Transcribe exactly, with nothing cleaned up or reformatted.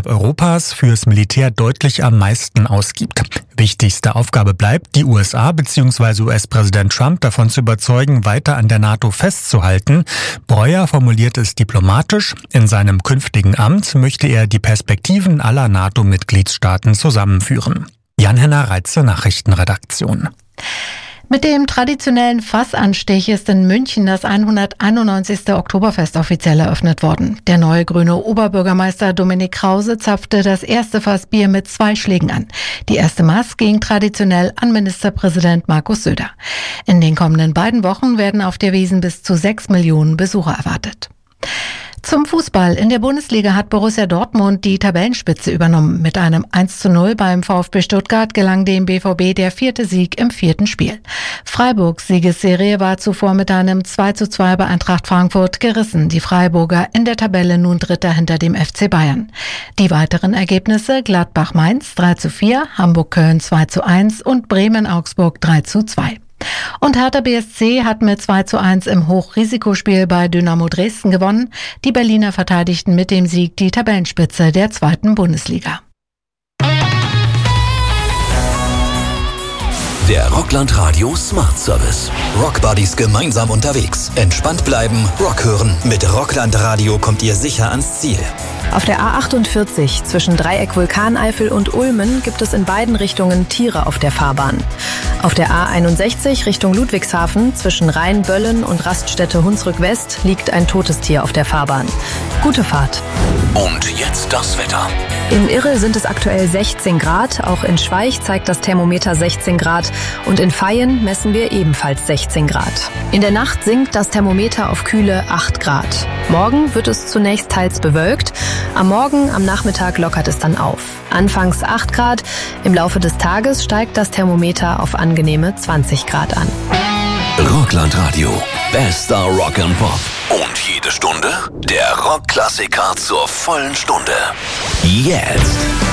innerhalb Europas fürs Militär deutlich am meisten ausgibt. Wichtigste Aufgabe bleibt, die U S A bzw. U S-Präsident Trump davon zu überzeugen, weiter an der NATO festzuhalten. Breuer formuliert es diplomatisch. In seinem künftigen Amt möchte er die Perspektiven aller NATO-Mitgliedstaaten zusammenführen. Jan-Henner Reitze, Nachrichtenredaktion. Mit dem traditionellen Fassanstich ist in München das hunderteinundneunzigste Oktoberfest offiziell eröffnet worden. Der neue grüne Oberbürgermeister Dominik Krause zapfte das erste Fass Bier mit zwei Schlägen an. Die erste Maß ging traditionell an Ministerpräsident Markus Söder. In den kommenden beiden Wochen werden auf der Wiesn bis zu sechs Millionen Besucher erwartet. Zum Fußball. In der Bundesliga hat Borussia Dortmund die Tabellenspitze übernommen. Mit einem eins zu null beim VfB Stuttgart gelang dem B V B der vierte Sieg im vierten Spiel. Freiburgs Siegesserie war zuvor mit einem zwei zu zwei bei Eintracht Frankfurt gerissen. Die Freiburger in der Tabelle nun Dritter hinter dem F C Bayern. Die weiteren Ergebnisse: Gladbach-Mainz drei zu vier, Hamburg-Köln zwei zu eins und Bremen-Augsburg drei zu zwei. Und Hertha B S C hat mit zwei zu eins im Hochrisikospiel bei Dynamo Dresden gewonnen. Die Berliner verteidigten mit dem Sieg die Tabellenspitze der zweiten Bundesliga. Der Rockland Radio Smart Service. Rockbuddies gemeinsam unterwegs. Entspannt bleiben, Rock hören. Mit Rockland Radio kommt ihr sicher ans Ziel. Auf der A achtundvierzig zwischen Dreieck Vulkaneifel und Ulmen gibt es in beiden Richtungen Tiere auf der Fahrbahn. Auf der A einundsechzig Richtung Ludwigshafen zwischen Rhein-Böllen und Raststätte Hunsrück West liegt ein totes Tier auf der Fahrbahn. Gute Fahrt. Und jetzt das Wetter. In Irrel sind es aktuell sechzehn Grad, auch in Schweich zeigt das Thermometer sechzehn Grad und in Vaihingen messen wir ebenfalls sechzehn Grad. In der Nacht sinkt das Thermometer auf kühle acht Grad. Morgen wird es zunächst teils bewölkt, am Morgen, am Nachmittag lockert es dann auf. Anfangs acht Grad, im Laufe des Tages steigt das Thermometer auf angenehme zwanzig Grad an. Rockland Radio, bester Rock and Pop. Und jede Stunde der Rockklassiker zur vollen Stunde. Jetzt.